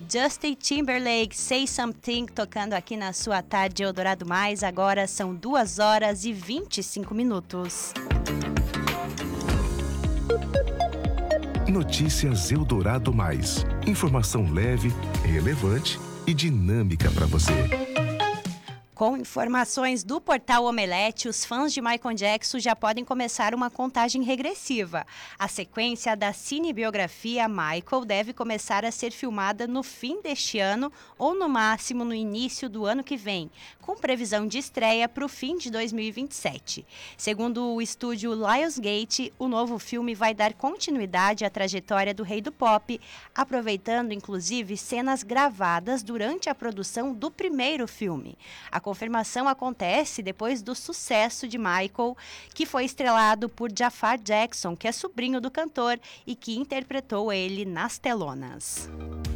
Justin Timberlake, Say Something, tocando aqui na sua tarde Eldorado Mais. Agora são 2 horas e 25 minutos. Notícias Eldorado Mais. Informação leve, relevante e dinâmica para você. Com informações do portal Omelete, os fãs de Michael Jackson já podem começar uma contagem regressiva. A sequência da cinebiografia Michael deve começar a ser filmada no fim deste ano ou, no máximo, no início do ano que vem, com previsão de estreia para o fim de 2027. Segundo o estúdio Lionsgate, o novo filme vai dar continuidade à trajetória do rei do pop, aproveitando, inclusive, cenas gravadas durante a produção do primeiro filme. A confirmação acontece depois do sucesso de Michael, que foi estrelado por Jafar Jackson, que é sobrinho do cantor e que interpretou ele nas telonas.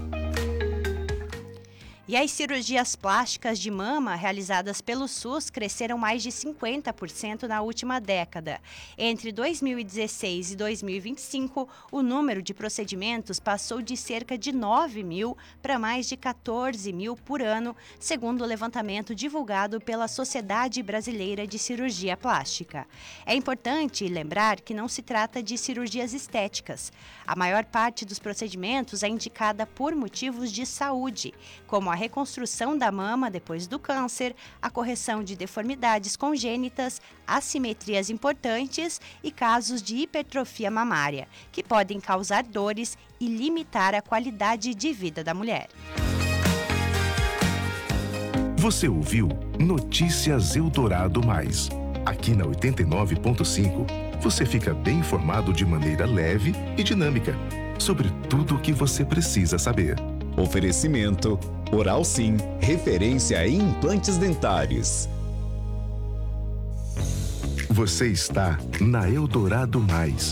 E as cirurgias plásticas de mama realizadas pelo SUS cresceram mais de 50% na última década. Entre 2016 e 2025, o número de procedimentos passou de cerca de 9 mil para mais de 14 mil por ano, segundo o levantamento divulgado pela Sociedade Brasileira de Cirurgia Plástica. É importante lembrar que não se trata de cirurgias estéticas. A maior parte dos procedimentos é indicada por motivos de saúde, como a reconstrução da mama depois do câncer, a correção de deformidades congênitas, assimetrias importantes e casos de hipertrofia mamária, que podem causar dores e limitar a qualidade de vida da mulher. Você ouviu Notícias Eldorado Mais. Aqui na 89.5, você fica bem informado de maneira leve e dinâmica sobre tudo o que você precisa saber. Oferecimento Oral Sim, referência em implantes dentários. Você está na Eldorado Mais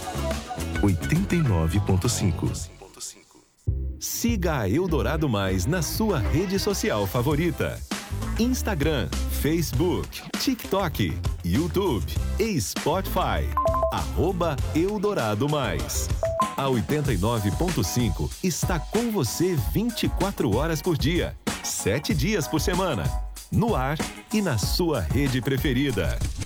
89.5. Siga a Eldorado Mais na sua rede social favorita: Instagram, Facebook, TikTok, YouTube e Spotify. @Eldorado Mais. A 89.5 está com você 24 horas por dia, 7 dias por semana, no ar e na sua rede preferida.